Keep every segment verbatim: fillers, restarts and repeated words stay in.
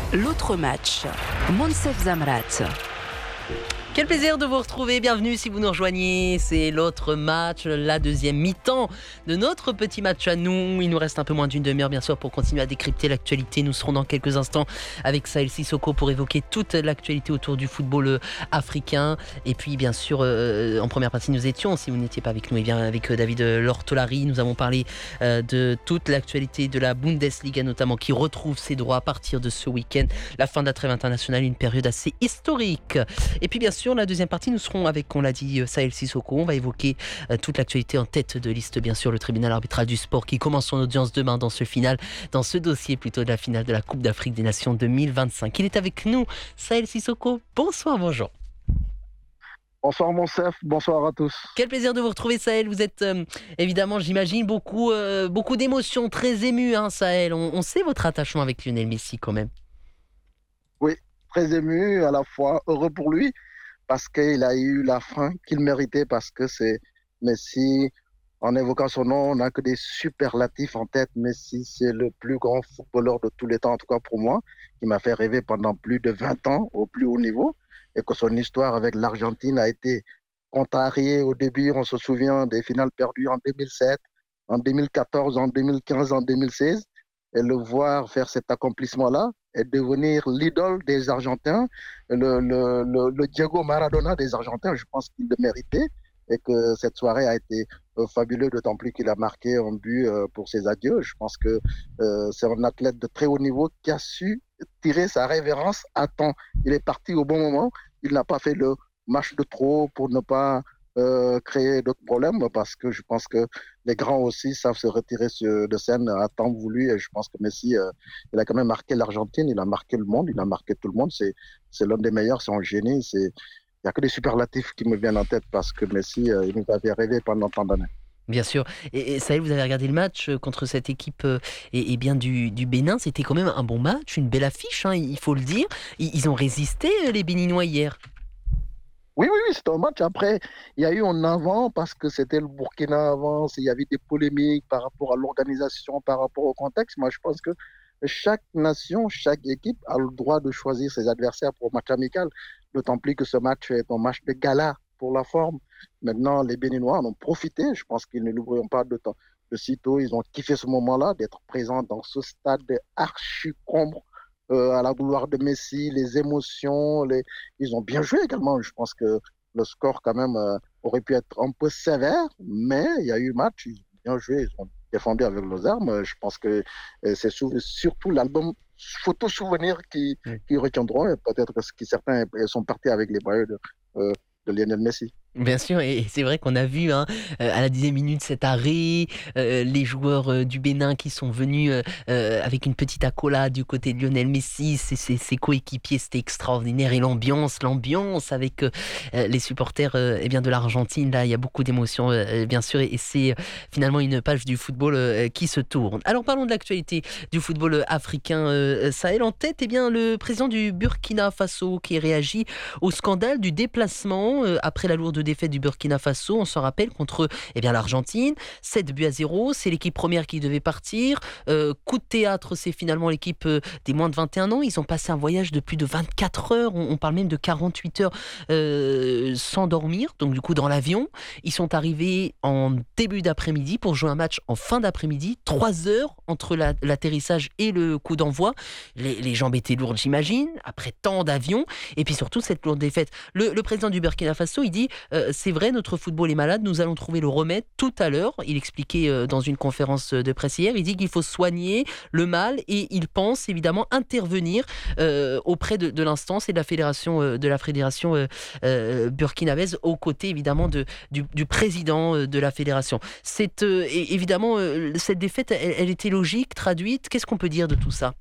L'autre match, Monsef Zamrat. Quel plaisir de vous retrouver, bienvenue si vous nous rejoignez, c'est l'autre match, la deuxième mi-temps de notre petit match à nous. Il nous reste un peu moins d'une demi-heure bien sûr pour continuer à décrypter l'actualité. Nous serons dans quelques instants avec Sahel Sissoko pour évoquer toute l'actualité autour du football africain. Et puis bien sûr, euh, en première partie nous étions, si vous n'étiez pas avec nous, et bien avec David Lortolari, nous avons parlé euh, de toute l'actualité de la Bundesliga notamment qui retrouve ses droits à partir de ce week-end. La fin de la trêve internationale, une période assez historique. Et puis bien sûr, Sur la deuxième partie, nous serons avec, on l'a dit, Sahel Sissoko. On va évoquer euh, toute l'actualité en tête de liste, bien sûr, le tribunal arbitral du sport qui commence son audience demain dans ce final, dans ce dossier plutôt de la finale de la Coupe d'Afrique des Nations deux mille vingt-cinq. Il est avec nous, Sahel Sissoko. Bonsoir, bonjour. Bonsoir Monsef, bonsoir à tous. Quel plaisir de vous retrouver Sahel. Vous êtes euh, évidemment, j'imagine, beaucoup, euh, beaucoup d'émotions, très ému, hein, Sahel. On, on sait votre attachement avec Lionel Messi quand même. Oui, très ému, à la fois heureux pour lui, parce qu'il a eu la fin qu'il méritait, parce que c'est Messi, en évoquant son nom, on n'a que des superlatifs en tête. Messi, c'est le plus grand footballeur de tous les temps, en tout cas pour moi, qui m'a fait rêver pendant plus de vingt ans au plus haut niveau, et que son histoire avec l'Argentine a été contrariée au début. On se souvient des finales perdues en deux mille sept, en deux mille quatorze, en deux mille quinze, en deux mille seize, et le voir faire cet accomplissement-là, et devenir l'idole des Argentins, le, le, le, le Diego Maradona des Argentins, je pense qu'il le méritait, et que cette soirée a été euh, fabuleuse, d'autant plus qu'il a marqué un but euh, pour ses adieux. Je pense que euh, c'est un athlète de très haut niveau qui a su tirer sa révérence à temps. Il est parti au bon moment, il n'a pas fait le match de trop pour ne pas euh, créer d'autres problèmes, parce que je pense que les grands aussi savent se retirer de scène à temps voulu, et je pense que Messi, euh, il a quand même marqué l'Argentine, il a marqué le monde, il a marqué tout le monde, c'est, c'est l'un des meilleurs, c'est un génie, c'est, il n'y a que des superlatifs qui me viennent en tête, parce que Messi, euh, il nous avait rêvé pendant tant d'années. Bien sûr. Et, et Sahel, vous avez regardé le match contre cette équipe euh, et, et bien du, du Bénin, c'était quand même un bon match, une belle affiche, hein, il faut le dire. Ils, ils ont résisté, les Béninois, hier. Oui, oui, oui, c'était un match. Après, il y a eu un avant parce que c'était le Burkina avant. Il y avait des polémiques par rapport à l'organisation, par rapport au contexte. Moi, je pense que chaque nation, chaque équipe a le droit de choisir ses adversaires pour un match amical. D'autant plus que ce match est un match de gala pour la forme. Maintenant, les Béninois en ont profité. Je pense qu'ils ne l'oublieront pas de temps. De sitôt, ils ont kiffé ce moment-là, d'être présents dans ce stade archi-combre. Euh, à la gloire de Messi, les émotions, les... ils ont bien joué également. Je pense que le score quand même euh, aurait pu être un peu sévère, mais il y a eu match, ils ont bien joué, ils ont défendu avec leurs armes. Je pense que euh, c'est sou- surtout l'album Photo Souvenir qui, Oui. qui retiendront, et peut-être que ce- certains sont partis avec les maillots de, euh, de Lionel Messi. Bien sûr, et c'est vrai qu'on a vu hein, euh, à la dixième minute cet arrêt, euh, les joueurs euh, du Bénin qui sont venus euh, euh, avec une petite accolade du côté de Lionel Messi, ses, ses, ses coéquipiers, c'était extraordinaire, et l'ambiance, l'ambiance avec euh, les supporters euh, eh bien de l'Argentine, là il y a beaucoup d'émotions euh, bien sûr, et, et c'est euh, finalement une page du football euh, qui se tourne. Alors parlons de l'actualité du football africain, euh, Sahel en tête, eh bien le président du Burkina Faso qui réagit au scandale du déplacement euh, après la lourde défaite du Burkina Faso, on s'en rappelle, contre eh bien, l'Argentine, sept buts à zéro, c'est l'équipe première qui devait partir, euh, coup de théâtre, c'est finalement l'équipe euh, des moins de vingt et un ans, ils ont passé un voyage de plus de vingt-quatre heures, on, on parle même de quarante-huit heures euh, sans dormir, donc du coup dans l'avion, ils sont arrivés en début d'après-midi pour jouer un match en fin d'après-midi, trois heures entre la, l'atterrissage et le coup d'envoi, les, les jambes étaient lourdes j'imagine, après tant d'avions, et puis surtout cette lourde défaite. Le, le président du Burkina Faso, il dit euh, c'est vrai, notre football est malade, nous allons trouver le remède tout à l'heure. Il expliquait euh, dans une conférence de presse hier, il dit qu'il faut soigner le mal et il pense évidemment intervenir euh, auprès de, de l'instance et de la fédération, euh, de la fédération euh, euh, burkinabèse, aux côtés évidemment de, du, du président euh, de la fédération. C'est euh, évidemment euh, cette défaite, elle, elle était logique, traduite. Qu'est-ce qu'on peut dire de tout ça ?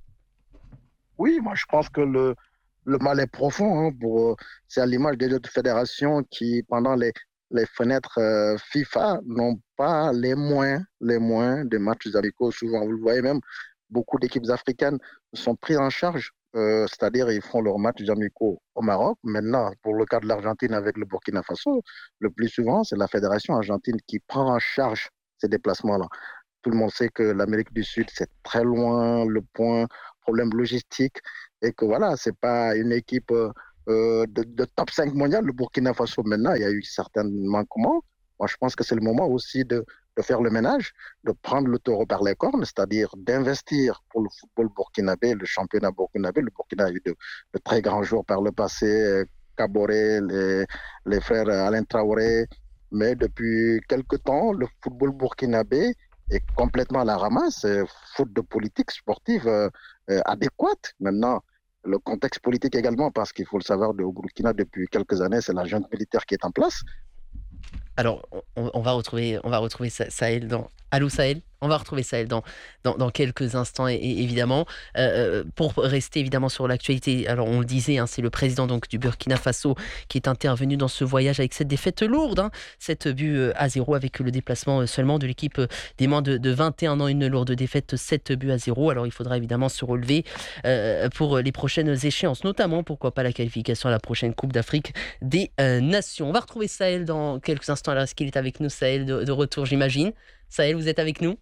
Oui, moi je pense que le, le mal est profond. Hein, pour, c'est à l'image des autres fédérations qui, pendant les, les fenêtres euh, FIFA, n'ont pas les moyens, les moyens des matchs amicaux. Souvent, vous le voyez même, beaucoup d'équipes africaines sont prises en charge. Euh, c'est-à-dire ils font leurs matchs amicaux au Maroc. Maintenant, pour le cas de l'Argentine avec le Burkina Faso, le plus souvent, c'est la fédération argentine qui prend en charge ces déplacements-là. Tout le monde sait que l'Amérique du Sud, c'est très loin, le point, problème logistique, et que voilà, c'est pas une équipe euh, euh, de, de top cinq mondial. Le Burkina Faso, maintenant, il y a eu certains manquements. Moi, je pense que c'est le moment aussi de, de faire le ménage, de prendre le taureau par les cornes, c'est-à-dire d'investir pour le football burkinabé, le championnat burkinabé. Le Burkina a eu de, de très grands joueurs par le passé, euh, Kaboré, les, les frères Alain Traoré, mais depuis quelque temps, le football burkinabé est complètement à la ramasse, euh, faute de politique sportive euh, euh, adéquate. Maintenant, le contexte politique également, parce qu'il faut le savoir, au Burkina, depuis quelques années, c'est la junte militaire qui est en place. Alors, on, on va retrouver, on va retrouver Sa- Sahel dans. Allô Sahel? On va retrouver Sahel dans, dans, dans quelques instants, et, et évidemment. Euh, pour rester évidemment sur l'actualité, alors on le disait, hein, c'est le président donc, du Burkina Faso qui est intervenu dans ce voyage avec cette défaite lourde, hein, sept buts à zéro, avec le déplacement seulement de l'équipe des moins de, de vingt et un ans, une lourde défaite, sept buts à zéro. Alors il faudra évidemment se relever euh, pour les prochaines échéances, notamment, pourquoi pas, la qualification à la prochaine Coupe d'Afrique des euh, Nations. On va retrouver Sahel dans quelques instants. Alors, est-ce qu'il est avec nous, Sahel, de, de retour, j'imagine? Sahel, vous êtes avec nous?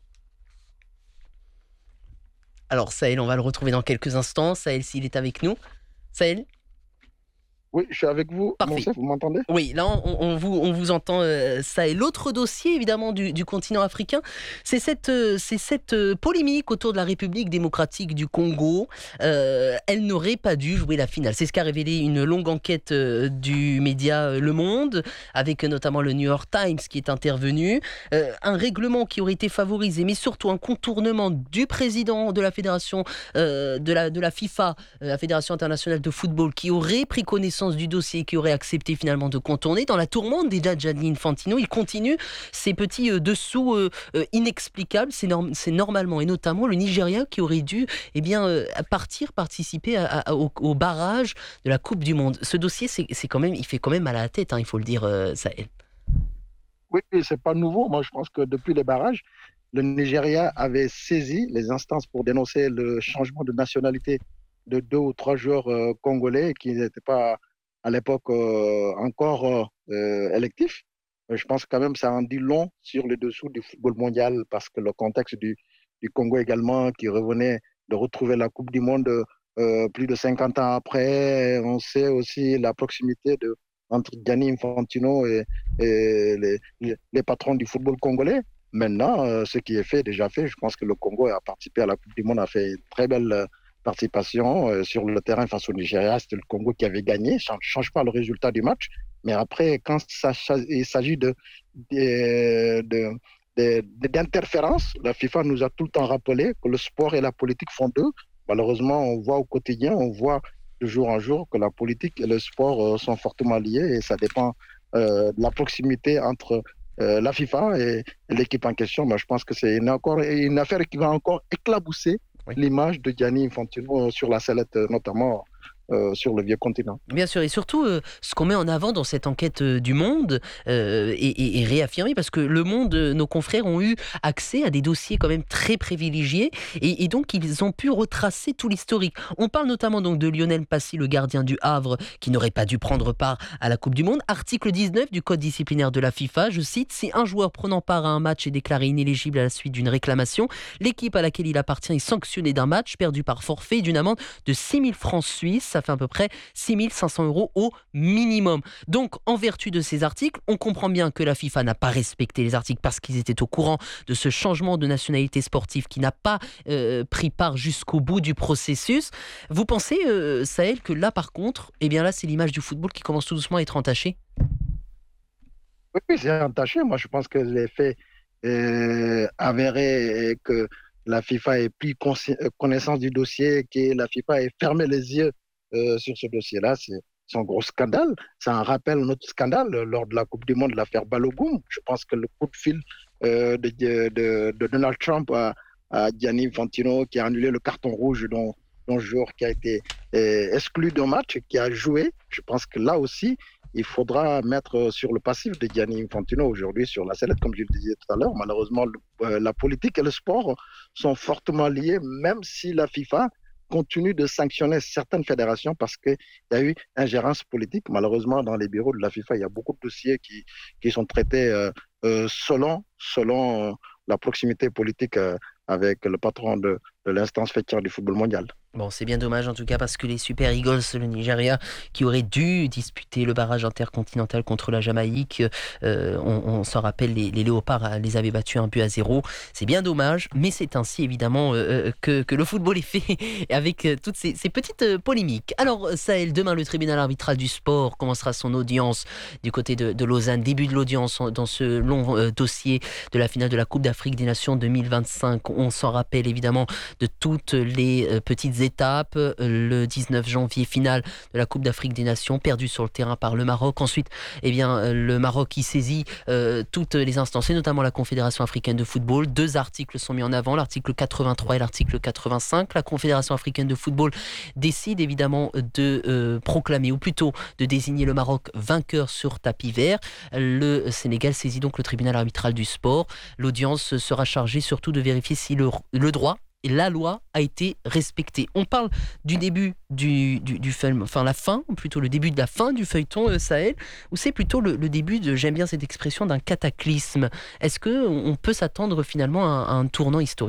Alors, Sahel, on va le retrouver dans quelques instants. Sahel, s'il est avec nous. Sahel? Oui, je suis avec vous, mon Parfait. chef, vous m'entendez? Oui, là, on, on vous, on vous entend, euh, ça. Et l'autre dossier, évidemment, du, du continent africain, c'est cette, euh, c'est cette euh, polémique autour de la République démocratique du Congo. Euh, elle n'aurait pas dû jouer la finale. C'est ce qu'a révélé une longue enquête euh, du média euh, Le Monde, avec euh, notamment le New York Times qui est intervenu. Euh, un règlement qui aurait été favorisé, mais surtout un contournement du président de la fédération, euh, de, la, de la FIFA, euh, la Fédération internationale de football, qui aurait pris connaissance du dossier, qui aurait accepté finalement de contourner. Dans la tourmente déjà, Gianni Infantino, il continue ces petits euh, dessous euh, euh, inexplicables. C'est, norm- c'est normalement, et notamment le Nigeria, qui aurait dû eh bien, euh, partir, participer à, à, au, au barrage de la Coupe du Monde. Ce dossier, c'est, c'est quand même, il fait quand même mal à la tête, hein, il faut le dire, euh, Sahel. Oui, c'est pas nouveau. Moi, je pense que depuis les barrages, le Nigeria avait saisi les instances pour dénoncer le changement de nationalité de deux ou trois joueurs euh, congolais qui n'étaient pas à l'époque euh, encore euh, électifs. Euh, Je pense quand même que ça en dit long sur le dessous du football mondial parce que le contexte du, du Congo également, qui revenait de retrouver la Coupe du Monde euh, plus de cinquante ans après. On sait aussi la proximité de, entre Gianni Infantino et, et les, les, les patrons du football congolais. Maintenant, euh, ce qui est fait, déjà fait, je pense que le Congo a participé à la Coupe du Monde, a fait une très belle euh, participation euh, sur le terrain face au Nigeria. C'était le Congo qui avait gagné. Ça ne change pas le résultat du match. Mais après, quand ça, il s'agit de, de, de, de, d'interférences, la FIFA nous a tout le temps rappelé que le sport et la politique font deux. Malheureusement, on voit au quotidien, on voit de jour en jour que la politique et le sport euh, sont fortement liés et ça dépend euh, de la proximité entre euh, la FIFA et, et l'équipe en question. Mais je pense que c'est une, encore, une affaire qui va encore éclabousser oui. l'image de Gianni Infantino sur la sellette, notamment euh, sur le vieux continent. Bien sûr, et surtout, euh, ce qu'on met en avant dans cette enquête euh, du Monde euh, est, est, est réaffirmé, parce que le Monde, euh, nos confrères ont eu accès à des dossiers quand même très privilégiés, et, et donc ils ont pu retracer tout l'historique. On parle notamment donc de Lionel Passy, le gardien du Havre, qui n'aurait pas dû prendre part à la Coupe du Monde. Article dix-neuf du code disciplinaire de la FIFA, je cite, « Si un joueur prenant part à un match est déclaré inéligible à la suite d'une réclamation, l'équipe à laquelle il appartient est sanctionnée d'un match perdu par forfait et d'une amende de six mille francs suisses. » Ça fait à peu près six mille cinq cents euros au minimum. Donc, en vertu de ces articles, on comprend bien que la FIFA n'a pas respecté les articles parce qu'ils étaient au courant de ce changement de nationalité sportive qui n'a pas euh, pris part jusqu'au bout du processus. Vous pensez, euh, Sahel, que là, par contre, eh bien là, c'est l'image du football qui commence tout doucement à être entachée? Oui, c'est entaché. Moi, je pense que les faits euh, avérés et que la FIFA ait pris connaissance du dossier, que la FIFA ait fermé les yeux euh, sur ce dossier-là, c'est, c'est un gros scandale. C'est un rappel, un autre scandale lors de la Coupe du Monde, l'affaire Balogun. Je pense que le coup de fil euh, de, de, de Donald Trump à, à Gianni Infantino, qui a annulé le carton rouge dont, dont joueur qui a été euh, exclu d'un match, qui a joué, je pense que là aussi, il faudra mettre sur le passif de Gianni Infantino aujourd'hui sur la sellette, comme je le disais tout à l'heure. Malheureusement, le, euh, la politique et le sport sont fortement liés, même si la FIFA continue de sanctionner certaines fédérations parce qu'il y a eu ingérence politique. Malheureusement, dans les bureaux de la FIFA, il y a beaucoup de dossiers qui, qui sont traités euh, euh, selon, selon la proximité politique euh, avec le patron de, de l'instance faîtière du football mondial. Bon, c'est bien dommage en tout cas parce que les Super Eagles, le Nigeria, qui auraient dû disputer le barrage intercontinental contre la Jamaïque, euh, on, on s'en rappelle, les, les Léopards les avaient battus un but à zéro. C'est bien dommage, mais c'est ainsi évidemment euh, que, que le football est fait avec euh, toutes ces, ces petites euh, polémiques. Alors Sahel, demain le tribunal arbitral du sport commencera son audience du côté de, de Lausanne. Début de l'audience dans ce long euh, dossier de la finale de la Coupe d'Afrique des Nations deux mille vingt-cinq. On s'en rappelle évidemment de toutes les euh, petites étapes. Le dix-neuf janvier, finale de la Coupe d'Afrique des Nations, perdue sur le terrain par le Maroc. Ensuite, eh bien, le Maroc qui saisit euh, toutes les instances, et notamment la Confédération africaine de football. Deux articles sont mis en avant, l'article quatre-vingt-trois et l'article quatre-vingt-cinq. La Confédération africaine de football décide évidemment de euh, proclamer, ou plutôt de désigner le Maroc vainqueur sur tapis vert. Le Sénégal saisit donc le tribunal arbitral du sport. L'audience sera chargée surtout de vérifier si le, le droit et la loi a été respectée. On parle du début du, du, du film, enfin la fin, ou plutôt le début de la fin du feuilleton euh, Sahel, ou c'est plutôt le, le début de, j'aime bien cette expression, d'un cataclysme. Est-ce qu'on peut s'attendre finalement à, à un tournant historique ?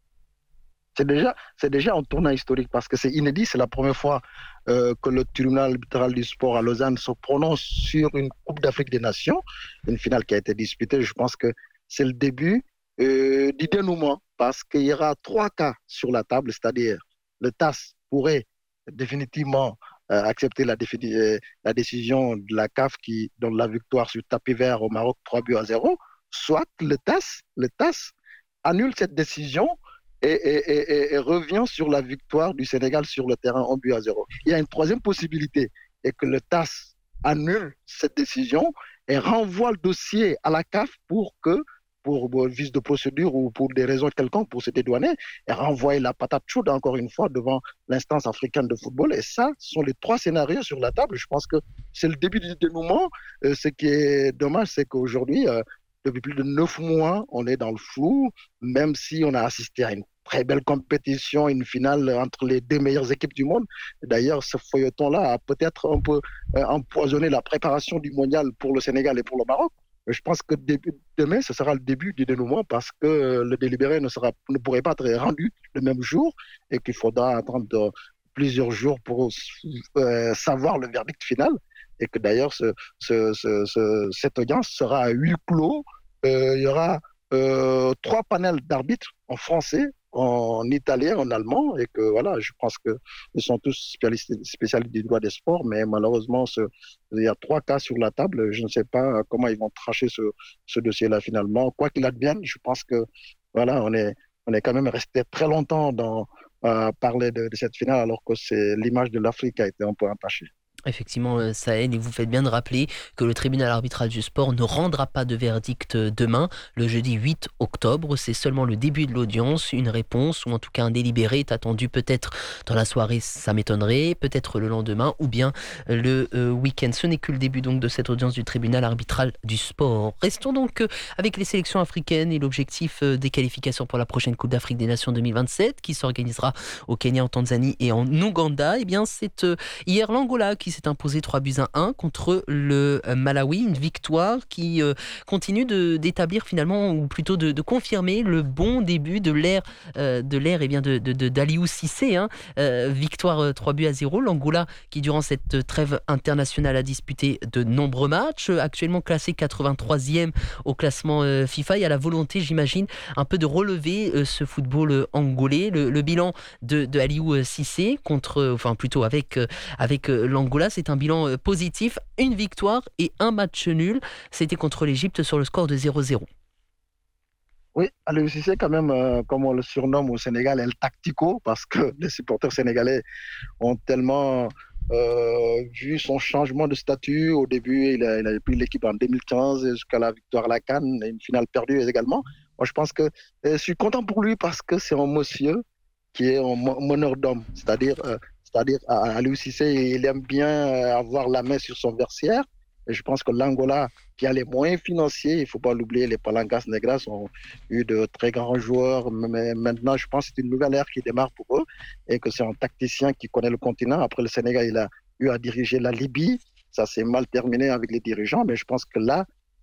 C'est déjà, c'est déjà un tournant historique parce que c'est inédit. C'est la première fois euh, que le tribunal arbitral du sport à Lausanne se prononce sur une Coupe d'Afrique des Nations, une finale qui a été disputée. Je pense que c'est le début euh, du dénouement parce qu'il y aura trois cas sur la table, c'est-à-dire le T A S pourrait définitivement euh, accepter la, défini- euh, la décision de la C A F qui donne la victoire sur tapis vert au Maroc trois buts à zéro, soit le T A S, le T A S annule cette décision et, et, et, et revient sur la victoire du Sénégal sur le terrain un but à zéro. Il y a une troisième possibilité, et que le T A S annule cette décision et renvoie le dossier à la C A F pour que, pour, pour vice de procédure ou pour des raisons quelconques, pour se dédouaner, et renvoyer la patate chaude encore une fois devant l'instance africaine de football. Et ça, ce sont les trois scénarios sur la table. Je pense que c'est le début du dénouement. Euh, ce qui est dommage, c'est qu'aujourd'hui, euh, depuis plus de neuf mois, on est dans le flou, même si on a assisté à une très belle compétition, une finale entre les deux meilleures équipes du monde. D'ailleurs, ce feuilleton-là a peut-être un peu euh, empoisonné la préparation du mondial pour le Sénégal et pour le Maroc. Je pense que début, demain, ce sera le début du dénouement parce que euh, le délibéré ne, sera, ne pourrait pas être rendu le même jour et qu'il faudra attendre de, plusieurs jours pour euh, savoir le verdict final. Et que d'ailleurs, ce, ce, ce, ce, cette audience sera à huis clos. Euh, il y aura euh, trois panels d'arbitres en français, en italien, en allemand, et que voilà, je pense qu'ils sont tous spécialistes, spécialistes du droit des sports, mais malheureusement, ce, il y a trois cas sur la table. Je ne sais pas comment ils vont trancher ce, ce dossier-là finalement. Quoi qu'il advienne, je pense que voilà, on est, on est quand même resté très longtemps dans à parler de, de cette finale, alors que c'est l'image de l'Afrique qui a été un peu entachée. Effectivement, Sahel, et vous faites bien de rappeler que le tribunal arbitral du sport ne rendra pas de verdict demain, le jeudi huit octobre. C'est seulement le début de l'audience. Une réponse, ou en tout cas un délibéré, est attendu peut-être dans la soirée, ça m'étonnerait, peut-être le lendemain, ou bien le euh, week-end. Ce n'est que le début donc de cette audience du tribunal arbitral du sport. Restons donc euh, avec les sélections africaines et l'objectif euh, des qualifications pour la prochaine Coupe d'Afrique des Nations deux mille vingt-sept, qui s'organisera au Kenya, en Tanzanie et en Ouganda. Eh bien, c'est euh, hier l'Angola qui s'est imposé trois buts à un contre le Malawi, une victoire qui euh, continue de, d'établir finalement, ou plutôt de, de confirmer le bon début de l'ère euh, de l'ère eh bien de, de, de, d'Aliou Cissé, hein. euh, victoire euh, trois buts à zéro, l'Angola qui durant cette trêve internationale a disputé de nombreux matchs, actuellement classé quatre-vingt-troisième au classement euh, FIFA. Il y a la volonté, j'imagine, un peu de relever euh, ce football euh, angolais. Le, le bilan de, de Aliou Cissé contre, euh, enfin plutôt avec, euh, avec euh, l'Angola, c'est un bilan positif, une victoire et un match nul. C'était contre l'Égypte sur le score de zéro zéro. Oui, Aliou Cissé, quand même, euh, comme on le surnomme au Sénégal, El Tactico, parce que les supporters sénégalais ont tellement euh, vu son changement de statut. Au début, il a, il a pris l'équipe en deux mille quinze jusqu'à la victoire à la CAN, et une finale perdue également. Moi, je pense que euh, je suis content pour lui parce que c'est un monsieur qui est un meneur d'hommes, c'est-à-dire euh, C'est-à-dire, Aliou Cissé, il aime bien avoir la main sur son vestiaire. Et je pense que l'Angola, qui a les moyens financiers, il ne faut pas l'oublier, les Palancas Negras ont eu de très grands joueurs. Mais maintenant, je pense que c'est une nouvelle ère qui démarre pour eux et que c'est un tacticien qui connaît le continent. Après le Sénégal, il a eu à diriger la Libye. Ça s'est mal terminé avec les dirigeants, mais je pense que là,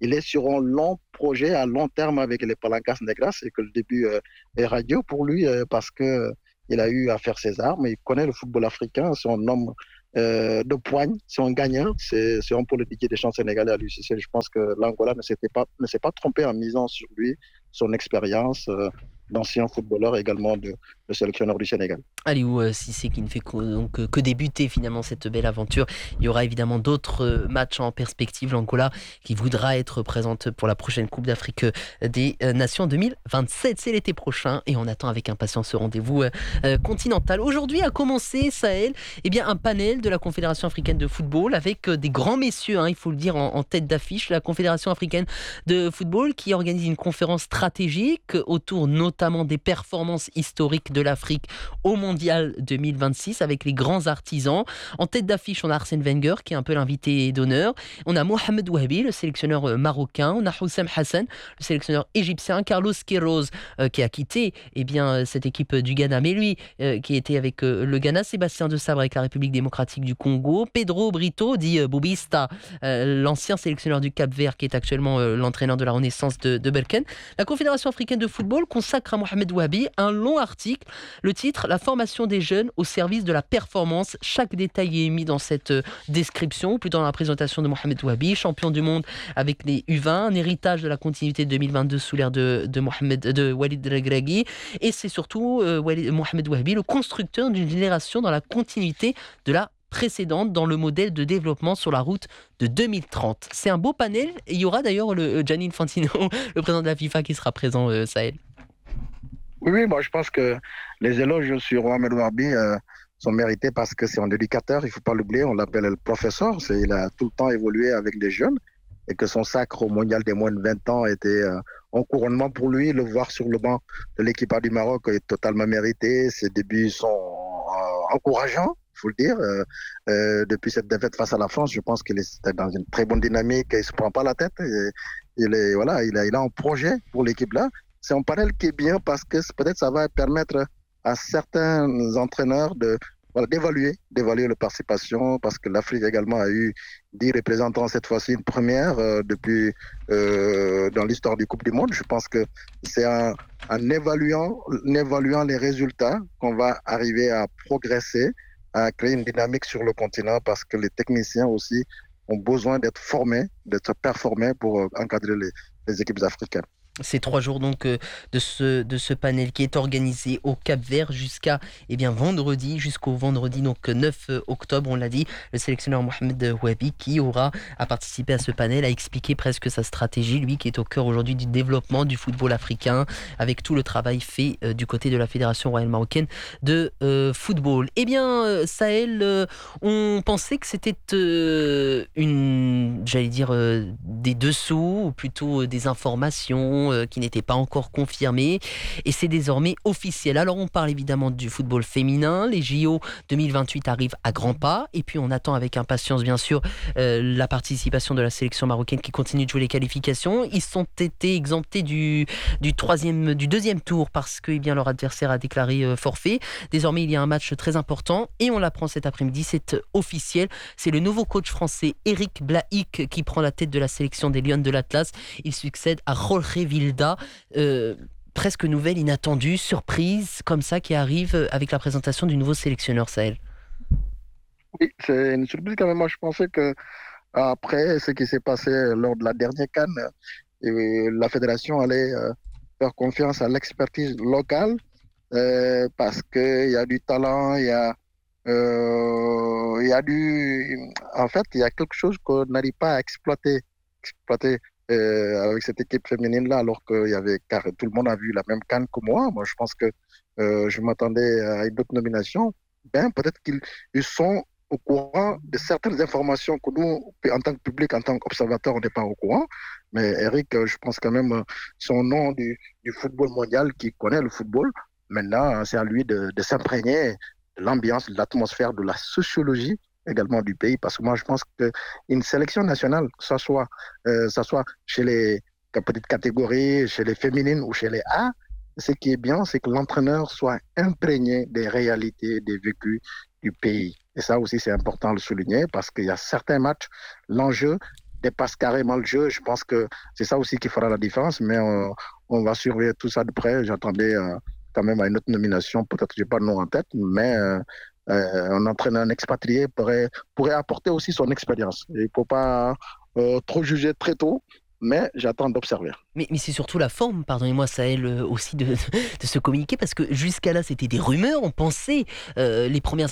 il est sur un long projet à long terme avec les Palancas Negras et que le début euh, est radieux pour lui euh, parce que il a eu à faire ses armes, il connaît le football africain, c'est un homme euh, de poigne, c'est un gagnant, c'est, c'est un peu le Didier Deschamps sénégalais à l'U C C. Je pense que l'Angola ne s'était pas, ne s'est pas trompé en misant sur lui, son expérience euh, d'ancien footballeur également de, de sélectionneur du Sénégal. Aliou euh, Cissé qui ne fait que, donc, euh, que débuter finalement cette belle aventure. Il y aura évidemment d'autres euh, matchs en perspective. L'Angola qui voudra être présente pour la prochaine Coupe d'Afrique euh, des euh, Nations deux mille vingt-sept. C'est l'été prochain et on attend avec impatience ce rendez-vous euh, euh, continental. Aujourd'hui a commencé, Sahel, eh bien, un panel de la Confédération africaine de football avec euh, des grands messieurs, hein, il faut le dire, en, en tête d'affiche. La Confédération africaine de football qui organise une conférence stratégique autour notamment des performances historiques de l'Afrique au Mondial deux mille vingt-six avec les grands artisans. En tête d'affiche, on a Arsène Wenger qui est un peu l'invité d'honneur. On a Mohamed Wahabi, le sélectionneur marocain. On a Houssam Hassan, le sélectionneur égyptien. Carlos Queiroz euh, qui a quitté eh bien, cette équipe du Ghana, mais lui euh, qui était avec euh, le Ghana. Sébastien de Sabre avec la République démocratique du Congo. Pedro Brito, dit euh, Bobista, euh, l'ancien sélectionneur du Cap-Vert qui est actuellement euh, l'entraîneur de la Renaissance de, de Berken. La Confédération africaine de football consacre à Mohamed Wahabi un long article. Le titre, la formation des jeunes au service de la performance. Chaque détail est mis dans cette description, plutôt dans la présentation de Mohamed Wahabi, champion du monde avec les U vingt, un héritage de la continuité de deux mille vingt-deux sous l'ère de, de, Mohamed, de Walid Regragui. Et c'est surtout euh, Walid, Mohamed Wahabi, le constructeur d'une génération dans la continuité de la précédente dans le modèle de développement sur la route de deux mille trente. C'est un beau panel. Et il y aura d'ailleurs le Gianni Infantino, le président de la FIFA, qui sera présent, euh, Sahel. Oui, oui, moi je pense que les éloges sur Mohamed Wahabi euh, sont mérités parce que c'est un éducateur, il ne faut pas l'oublier, on l'appelle le professeur, c'est, il a tout le temps évolué avec les jeunes et que son sacre au mondial des moins de vingt ans était euh, un couronnement pour lui. Le voir sur le banc de l'équipe du Maroc est totalement mérité, ses débuts sont euh, encourageants. Il faut le dire, euh, euh, depuis cette défaite face à la France, je pense qu'il est dans une très bonne dynamique, il ne se prend pas la tête, et, il, est, voilà, il, a, il a un projet pour l'équipe-là. C'est un panel qui est bien parce que peut-être ça va permettre à certains entraîneurs de, voilà, d'évaluer, d'évaluer leur participation parce que l'Afrique également a eu dix représentants cette fois-ci, une première euh, depuis euh, dans l'histoire du Coupe du Monde. Je pense que c'est en, en, évaluant, en évaluant les résultats qu'on va arriver à progresser, à créer une dynamique sur le continent parce que les techniciens aussi ont besoin d'être formés, d'être performés pour encadrer les, les équipes africaines. Ces trois jours donc euh, de ce de ce panel qui est organisé au Cap-Vert jusqu'à eh bien vendredi, jusqu'au vendredi donc neuf octobre, on l'a dit, le sélectionneur Mohamed Wahabi qui aura à participer à ce panel, à expliquer presque sa stratégie, lui qui est au cœur aujourd'hui du développement du football africain avec tout le travail fait euh, du côté de la Fédération royale marocaine de euh, football. Eh bien euh, Sahel, euh, on pensait que c'était euh, une, j'allais dire euh, des dessous ou plutôt euh, des informations qui n'était pas encore confirmé et c'est désormais officiel. Alors on parle évidemment du football féminin, les J O deux mille vingt-huit arrivent à grands pas et puis on attend avec impatience bien sûr euh, la participation de la sélection marocaine qui continue de jouer les qualifications. Ils sont été exemptés du, du, troisième, du deuxième tour parce que eh bien, leur adversaire a déclaré euh, forfait. Désormais il y a un match très important et on l'apprend cet après-midi, c'est officiel. C'est le nouveau coach français Eric Blaik qui prend la tête de la sélection des Lions de l'Atlas. Il succède à Jorge Vilda, euh, presque nouvelle, inattendue, surprise, comme ça, qui arrive avec la présentation du nouveau sélectionneur, Sahel. Oui, c'est une surprise quand même. Moi, je pensais que après ce qui s'est passé lors de la dernière CAN, la fédération allait euh, faire confiance à l'expertise locale euh, parce qu'il y a du talent, il y a, euh, il y a du... En fait, il y a quelque chose qu'on n'arrive pas à exploiter. exploiter Euh, avec cette équipe féminine-là, alors que y avait, car tout le monde a vu la même CAN que moi. Moi, je pense que euh, je m'attendais à une autre nomination. Ben, peut-être qu'ils ils sont au courant de certaines informations que nous, en tant que public, en tant qu'observateur, on n'est pas au courant. Mais Eric, je pense quand même, son nom du, du football mondial, qui connaît le football, maintenant, c'est à lui de, de s'imprégner de l'ambiance, de l'atmosphère, de la sociologie également du pays, parce que moi je pense qu'une sélection nationale, que ce soit, euh, ça soit chez les petites catégories, chez les féminines ou chez les A, ce qui est bien, c'est que l'entraîneur soit imprégné des réalités, des vécus du pays. Et ça aussi c'est important de le souligner, parce qu'il y a certains matchs, l'enjeu dépasse carrément le jeu. Je pense que c'est ça aussi qui fera la différence. Mais on, on va surveiller tout ça de près. J'attendais euh, quand même à une autre nomination. Peut-être que je n'ai pas le nom en tête, mais euh, euh, un entraîneur expatrié pourrait, pourrait apporter aussi son expérience. Il ne faut pas euh, trop juger très tôt, mais j'attends d'observer. Mais, mais c'est surtout la forme, pardonnez-moi, Sahel, euh, aussi de, de se communiquer, parce que jusqu'à là, c'était des rumeurs. On pensait, euh, les premières